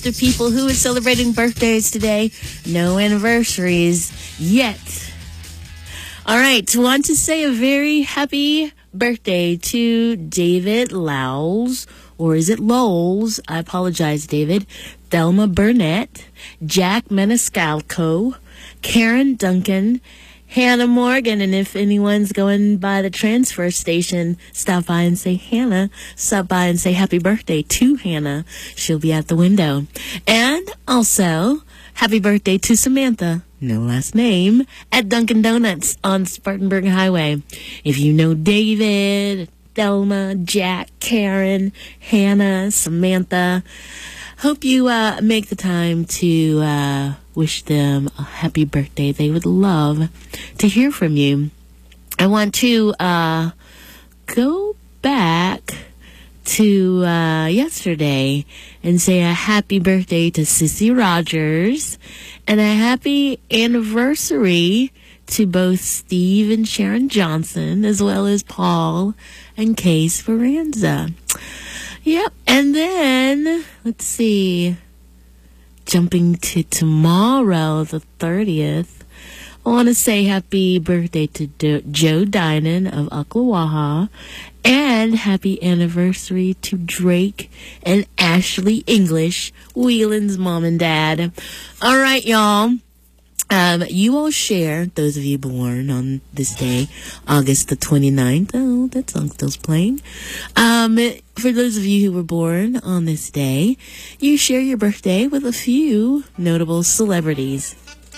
to people who are celebrating birthdays today. No anniversaries yet. All right, want to say a very happy birthday to David Lowles, or is it Lowles? I apologize, David. Thelma Burnett, Jack Maniscalco, Karen Duncan, Hannah Morgan, and if anyone's going by the transfer station, stop by and say Hannah. Stop by and say happy birthday to Hannah. She'll be at the window. And also, happy birthday to Samantha, no last name, at Dunkin' Donuts on Spartanburg Highway. If you know David, Thelma, Jack, Karen, Hannah, Samantha, hope you make the time to wish them a happy birthday. They would love to hear from you. I want to go back to yesterday and say a happy birthday to Sissy Rogers and a happy anniversary to both Steve and Sharon Johnson, as well as Paul and Kay Speranza. Yep, and then, let's see, jumping to tomorrow, the 30th, I want to say happy birthday to Joe Dinan of Ocklawaha, and happy anniversary to Drake and Ashley English, Whelan's mom and dad. All right, y'all. You all share, those of you born on this day, August the 29th. Oh, that song's still playing. For those of you who were born on this day, you share your birthday with a few notable celebrities.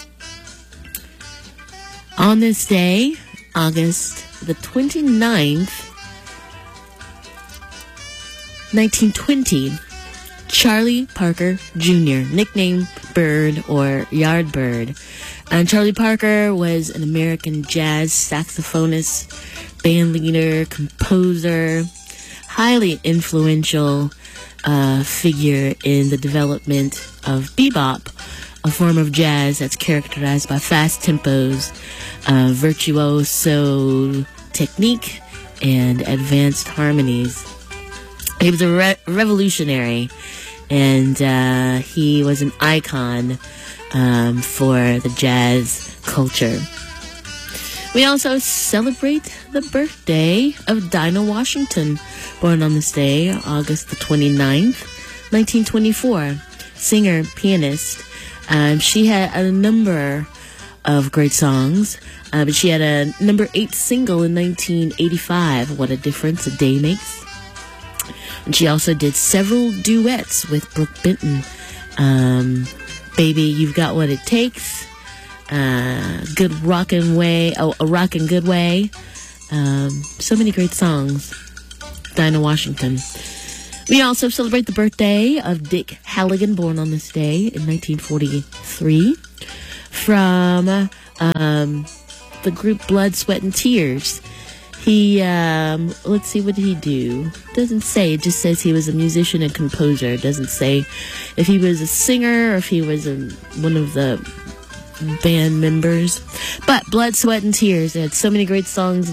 On this day, August the 29th, 1920, Charlie Parker Jr., nicknamed Bird or Yardbird. Charlie Parker was an American jazz saxophonist, bandleader, composer, highly influential figure in the development of bebop, a form of jazz that's characterized by fast tempos, virtuoso technique, and advanced harmonies. He was a revolutionary, and he was an icon for the jazz culture. We also celebrate the birthday of Dinah Washington, born on this day, August the 29th, 1924. Singer, pianist. She had a number of great songs, but she had a number 8 single in 1985, What a Difference a Day Makes. And she also did several duets with Brooke Benton. Baby, You've Got What It Takes. Good Rockin' Way. Oh, A Rockin' Good Way. So many great songs. Dinah Washington. We also celebrate the birthday of Dick Halligan, born on this day in 1943. From the group Blood, Sweat, and Tears. He, let's see, what did he do? Doesn't say, it just says he was a musician and composer. It doesn't say if he was a singer or if he was one of the band members. But Blood, Sweat, and Tears, they had so many great songs.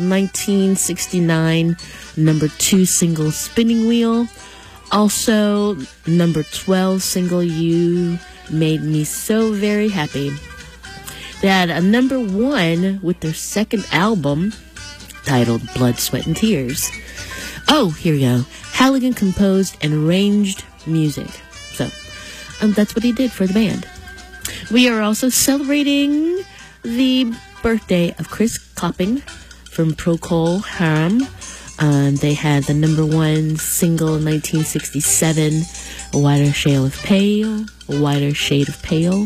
1969, number 2 single, Spinning Wheel. Also, number 12 single, You Made Me So Very Happy. They had a number 1 with their second album, titled Blood, Sweat, and Tears. Oh, here we go. Halligan composed and arranged music. So, that's what he did for the band. We are also celebrating the birthday of Chris Copping from Procol Harum. They had the number 1 single in 1967, A Wider Shade of Pale. A Wider Shade of Pale.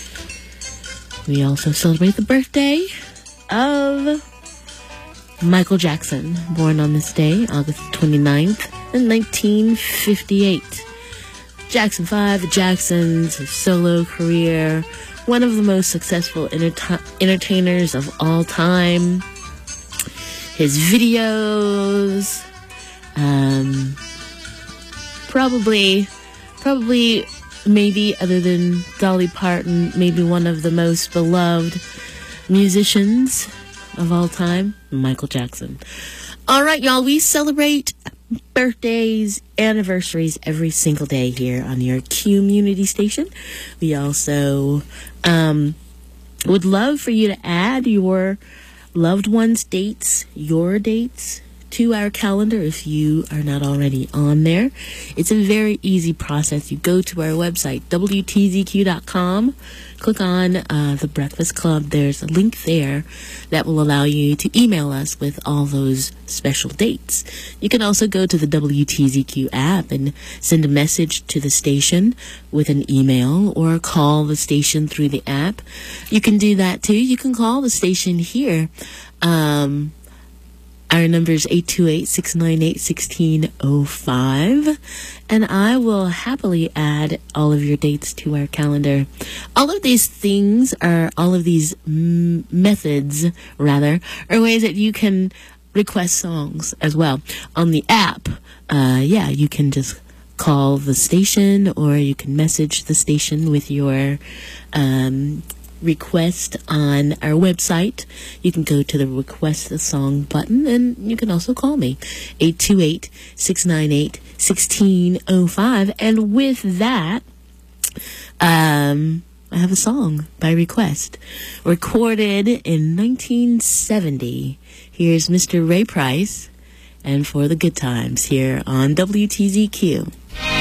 We also celebrate the birthday of Michael Jackson, born on this day, August 29th, in 1958. Jackson 5, the Jacksons, his solo career, one of the most successful entertainers of all time. His videos, probably, maybe other than Dolly Parton, maybe one of the most beloved musicians of all time, Michael Jackson. All right, y'all, we celebrate birthdays, anniversaries every single day here on your community station. We also would love for you to add your loved ones' dates, your dates, to our calendar if you are not already on there. It's a very easy process. You go to our website, WTZQ.com, click on the Breakfast Club. There's a link there that will allow you to email us with all those special dates. You can also go to the WTZQ app and send a message to the station with an email or call the station through the app. You can do that too. You can call the station here. Our number is 828-698-1605, and I will happily add all of your dates to our calendar. All of these methods, are ways that you can request songs as well. On the app, you can just call the station, or you can message the station with your request on our website. You can go to the request a song button, and you can also call me 828-698-1605. And with that, I have a song by request recorded in 1970. Here's Mr. Ray Price and For the Good Times here on WTZQ.